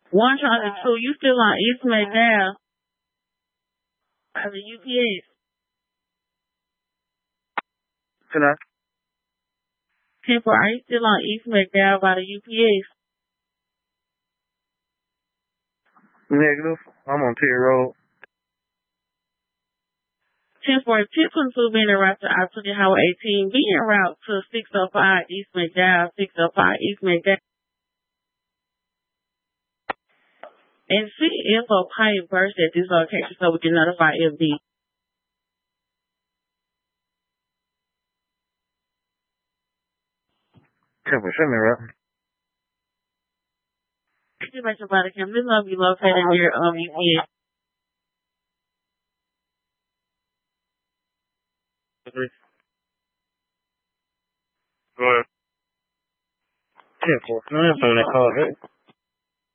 102. You still on East McDowell by the UPS. Can I? Temple, are you still on East McDowell by the UPS? Negative. I'm on Pier Road. 1042 will be en route to I-20 Highway 18. Be en route to 605 East McDowell, 605 East McDowell. And see if a pipe burst at this location so we can notify FD. Temple, send me right. Information about the camp. This will be located near UPS. Go ahead. Temple, no, that's on that call, right?